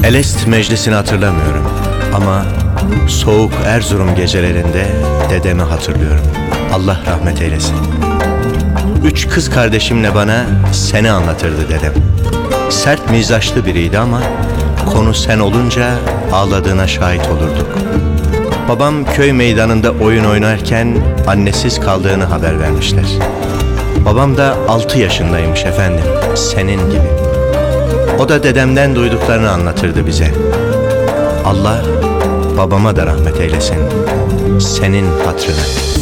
Elest meclisini hatırlamıyorum ama soğuk Erzurum gecelerinde dedemi hatırlıyorum. Allah rahmet eylesin. 3 kız kardeşimle bana seni anlatırdı dedem. Sert mizaçlı biriydi ama konu sen olunca ağladığına şahit olurduk. Babam köy meydanında oyun oynarken annesiz kaldığını haber vermişler. Babam da 6 yaşındaymış efendim, senin gibi. O da dedemden duyduklarını anlatırdı bize. Allah babama da rahmet eylesin, senin hatırına.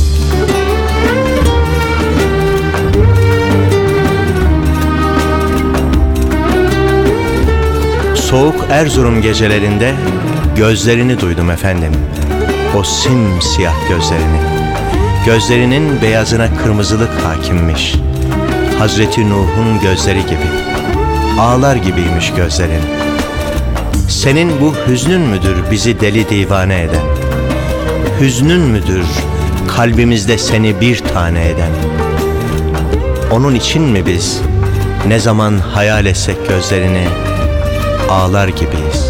Soğuk Erzurum gecelerinde gözlerini duydum efendim. O simsiyah gözlerini. Gözlerinin beyazına kırmızılık hakimmiş. Hazreti Nuh'un gözleri gibi. Ağlar gibiymiş gözlerin. Senin bu hüznün müdür bizi deli divane eden? Hüznün müdür kalbimizde seni bir tane eden? Onun için mi biz ne zaman hayal etsek gözlerini ağlar gibiyiz?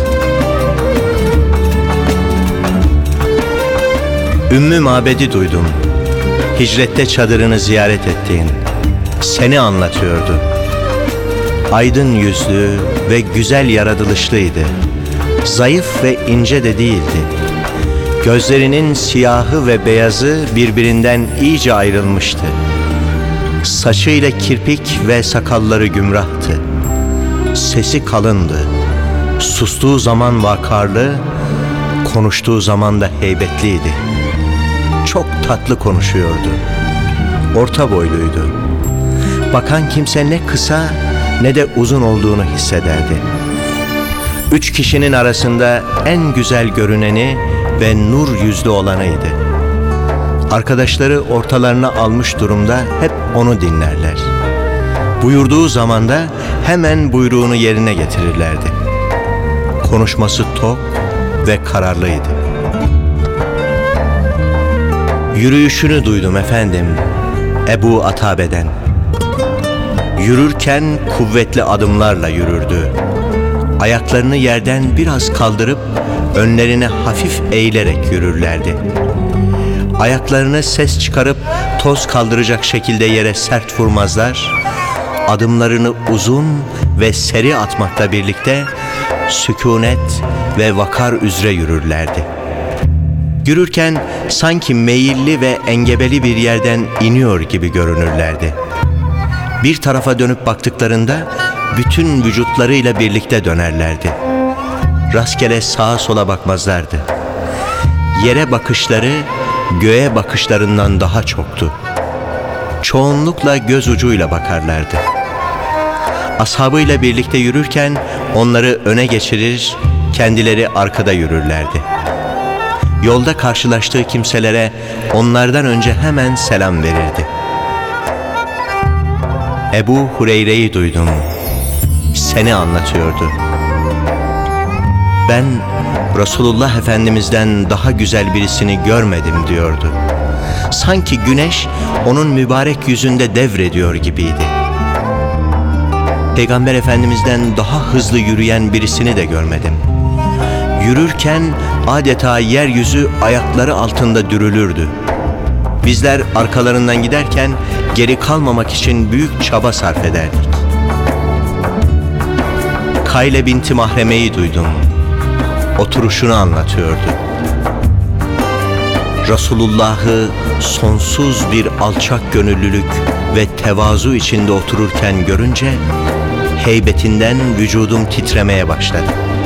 Ümmü Mabed'i duydum. Hicrette çadırını ziyaret ettiğin. Seni anlatıyordu. Aydın yüzlü ve güzel yaratılışlıydı. Zayıf ve ince de değildi. Gözlerinin siyahı ve beyazı birbirinden iyice ayrılmıştı. Saçıyla kirpik ve sakalları gümrahtı. Sesi kalındı. Sustuğu zaman vakarlı, konuştuğu zaman da heybetliydi. Çok tatlı konuşuyordu. Orta boyluydu. Bakan kimse ne kısa ne de uzun olduğunu hissederdi. 3 kişinin arasında en güzel görüneni ve nur yüzlü olanıydı. Arkadaşları ortalarına almış durumda hep onu dinlerler. Buyurduğu zaman da hemen buyruğunu yerine getirirlerdi. Konuşması tok ve kararlıydı. Yürüyüşünü duydum efendim, Ebu Atabe'den. Yürürken kuvvetli adımlarla yürürdü. Ayaklarını yerden biraz kaldırıp önlerine hafif eğilerek yürürlerdi. Ayaklarını ses çıkarıp toz kaldıracak şekilde yere sert vurmazlar. Adımlarını uzun ve seri atmakla birlikte sükunet ve vakar üzere yürürlerdi. Yürürken sanki meyilli ve engebeli bir yerden iniyor gibi görünürlerdi. Bir tarafa dönüp baktıklarında bütün vücutlarıyla birlikte dönerlerdi. Rastgele sağa sola bakmazlardı. Yere bakışları göğe bakışlarından daha çoktu. Çoğunlukla göz ucuyla bakarlardı. Ashabıyla birlikte yürürken onları öne geçirir, kendileri arkada yürürlerdi. Yolda karşılaştığı kimselere onlardan önce hemen selam verirdi. Ebu Hureyre'yi duydum. Seni anlatıyordu. Ben Resulullah Efendimiz'den daha güzel birisini görmedim diyordu. Sanki güneş onun mübarek yüzünde devrediyor gibiydi. Peygamber Efendimiz'den daha hızlı yürüyen birisini de görmedim. Yürürken adeta yeryüzü ayakları altında dürülürdü. Bizler arkalarından giderken geri kalmamak için büyük çaba sarf ederdik. Kayle binti Mahreme'yi duydum. Oturuşunu anlatıyordu. Resulullah'ı sonsuz bir alçak gönüllülük ve tevazu içinde otururken görünce heybetinden vücudum titremeye başladı.